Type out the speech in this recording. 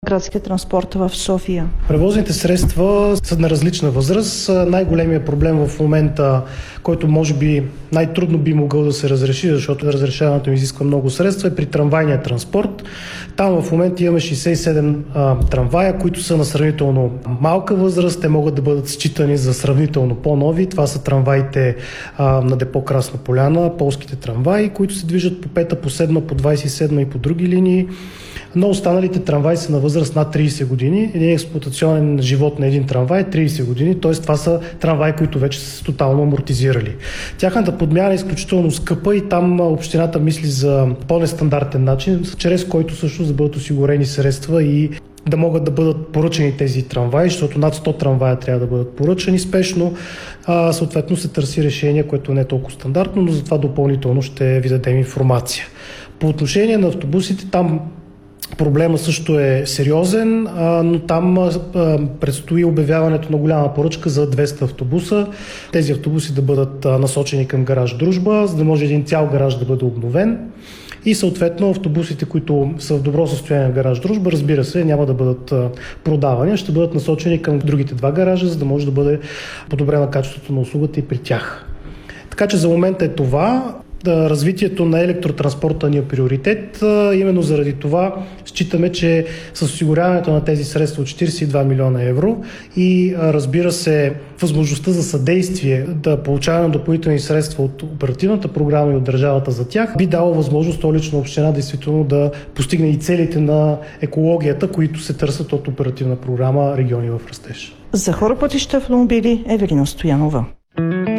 градския транспорт в София? Превозните средства са на различна възраст. Най-големият проблем в момента, който може би най-трудно би могъл да се разреши, защото разрешаването изисква много средства, е при трамвайния транспорт. Там в момента имаме 67 трамвая, които са на сравнително малка възраст. Те могат да бъдат считани за сравнително по-нови. Това са трамваите на депо Красна поляна, полските трамваи, които се движат по 5, по 7, по 27 и по други линии. Но останалите трамваи са на възраст над 30 години. Един експлоатационен живот на един трамвай е 30 години, т.е. това са трамваи, които вече са тотално амортизирали. Тяхната подмяна е изключително скъпа и там общината мисли за по-нестандартен начин, чрез който също да бъдат осигурени средства и да могат да бъдат поръчани тези трамваи, защото над 100 трамвая трябва да бъдат поръчани спешно. Съответно се търси решение, което не е толкова стандартно, но за това допълнително ще ви дадем информация. По отношение на автобусите, там проблема също е сериозен, но там предстои обявяването на голяма поръчка за 200 автобуса. Тези автобуси да бъдат насочени към гараж Дружба, за да може един цял гараж да бъде обновен. И съответно автобусите, които са в добро състояние в гараж Дружба, разбира се, няма да бъдат продавани, ще бъдат насочени към другите два гаража, за да може да бъде подобрена качеството на услугата и при тях. Така че за момента е това. Развитието на електротранспорта ни е приоритет. Именно заради това считаме, че с осигуряването на тези средства от 42 милиона евро и разбира се възможността за съдействие да получаваме допълнителни средства от оперативната програма и от държавата за тях, би дало възможност Столична община действително да постигне и целите на екологията, които се търсят от оперативна програма Региони в растеж. За хора, пътища, автомобили, Евелина Стоянова.